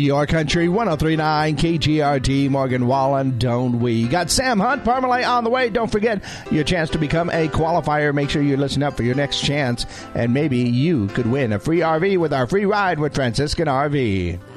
Your Country 103.9 KGRT, Morgan Wallen, don't we? Got Sam Hunt, Parmalee on the way. Don't forget your chance to become a qualifier. Make sure you listen up for your next chance, and maybe you could win a free RV with our free ride with Franciscan RV.